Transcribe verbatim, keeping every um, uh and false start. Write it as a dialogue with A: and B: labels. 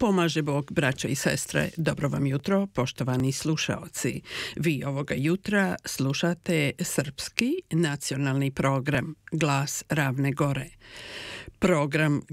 A: Pomaže Bog, braćo i sestre, dobro vam jutro, poštovani slušaoci. Vi ovoga jutra slušate srpski nacionalni program Glas Ravne Gore. Program